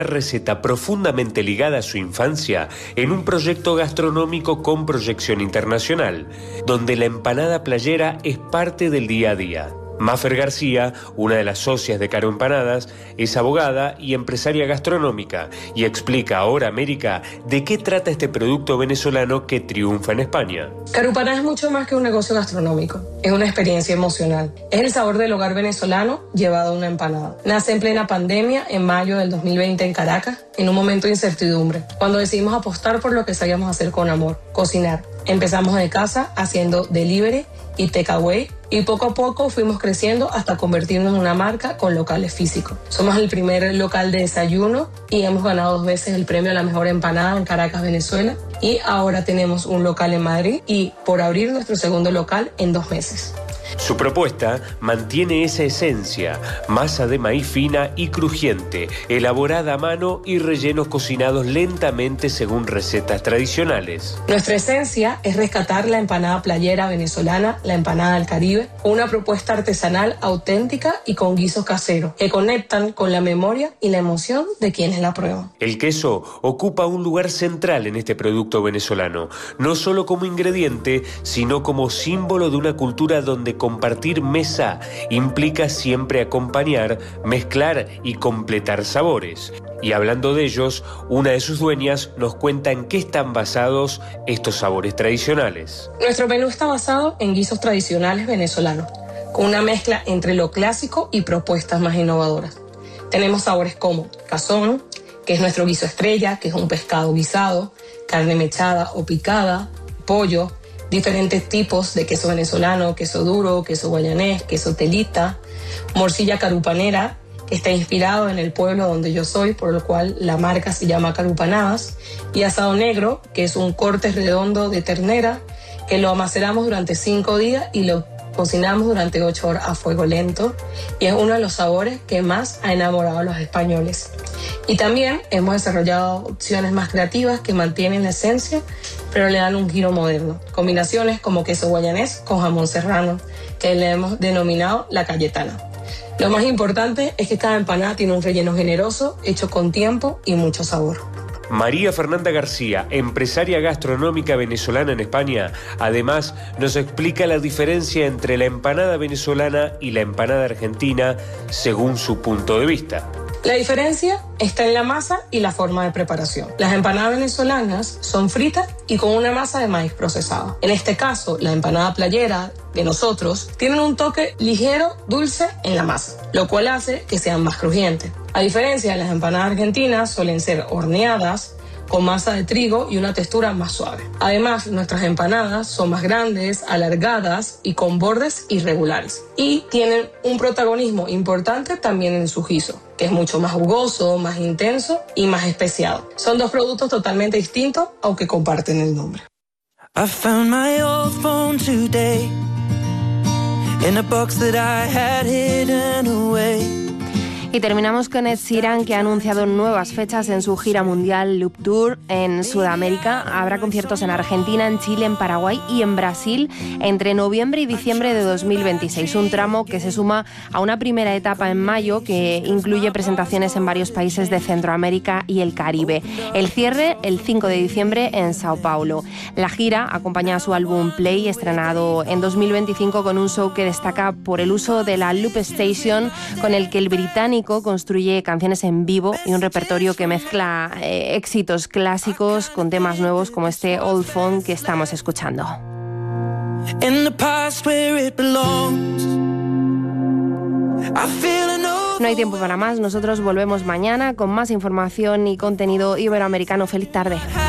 receta profundamente ligada a su infancia en un proyecto gastronómico con proyección internacional, donde la empanada playera es parte del día a día. Mafer García, una de las socias de Caro Empanadas, es abogada y empresaria gastronómica y explica a Hora América de qué trata este producto venezolano que triunfa en España. Caro Empanadas es mucho más que un negocio gastronómico, es una experiencia emocional. Es el sabor del hogar venezolano llevado a una empanada. Nace en plena pandemia, en mayo del 2020 en Caracas, en un momento de incertidumbre, cuando decidimos apostar por lo que sabíamos hacer con amor, cocinar. Empezamos de casa haciendo delivery y takeaway, y poco a poco fuimos creciendo hasta convertirnos en una marca con locales físicos. Somos el primer local de desayuno y hemos ganado 2 veces el premio a la mejor empanada en Caracas, Venezuela, y ahora tenemos un local en Madrid y por abrir nuestro segundo local en 2 meses. Su propuesta mantiene esa esencia, masa de maíz fina y crujiente, elaborada a mano y rellenos cocinados lentamente según recetas tradicionales. Nuestra esencia es rescatar la empanada playera venezolana, la empanada del Caribe, una propuesta artesanal auténtica y con guisos caseros que conectan con la memoria y la emoción de quienes la prueban. El queso ocupa un lugar central en este producto venezolano, no solo como ingrediente, sino como símbolo de una cultura donde compartir mesa implica siempre acompañar, mezclar y completar sabores. Y hablando de ellos, una de sus dueñas nos cuenta en qué están basados estos sabores tradicionales. Nuestro menú está basado en guisos tradicionales venezolanos, con una mezcla entre lo clásico y propuestas más innovadoras. Tenemos sabores como cazón, que es nuestro guiso estrella, que es un pescado guisado, carne mechada o picada, pollo, diferentes tipos de queso venezolano, queso duro, queso guayanés, queso telita, morcilla carupanera, que está inspirado en el pueblo donde yo soy, por lo cual la marca se llama Carupanadas, y asado negro, que es un corte redondo de ternera, que lo maceramos durante 5 días y lo cocinamos durante 8 horas a fuego lento, y es uno de los sabores que más ha enamorado a los españoles. Y también hemos desarrollado opciones más creativas que mantienen la esencia, pero le dan un giro moderno. Combinaciones como queso guayanés con jamón serrano, que le hemos denominado la cayetana. Lo más importante es que cada empanada tiene un relleno generoso, hecho con tiempo y mucho sabor. María Fernanda García, empresaria gastronómica venezolana en España, además nos explica la diferencia entre la empanada venezolana y la empanada argentina según su punto de vista. La diferencia está en la masa y la forma de preparación. Las empanadas venezolanas son fritas y con una masa de maíz procesado. En este caso, la empanada playera de nosotros tienen un toque ligero, dulce en la masa, lo cual hace que sean más crujientes. A diferencia de las empanadas argentinas, suelen ser horneadas, con masa de trigo y una textura más suave. Además, nuestras empanadas son más grandes, alargadas y con bordes irregulares. Y tienen un protagonismo importante también en su guiso, que es mucho más jugoso, más intenso y más especiado. Son 2 productos totalmente distintos, aunque comparten el nombre. I found my old phone today in a box that I had hidden away. Y terminamos con Ed Sheeran, que ha anunciado nuevas fechas en su gira mundial Loop Tour en Sudamérica. Habrá conciertos en Argentina, en Chile, en Paraguay y en Brasil entre noviembre y diciembre de 2026. Un tramo que se suma a una primera etapa en mayo que incluye presentaciones en varios países de Centroamérica y el Caribe. El cierre el 5 de diciembre en Sao Paulo. La gira acompaña a su álbum Play, estrenado en 2025 con un show que destaca por el uso de la Loop Station, con el que el británico construye canciones en vivo y un repertorio que mezcla éxitos clásicos con temas nuevos como este Old Phone que estamos escuchando. No hay tiempo para más, nosotros volvemos mañana con más información y contenido iberoamericano. Feliz tarde.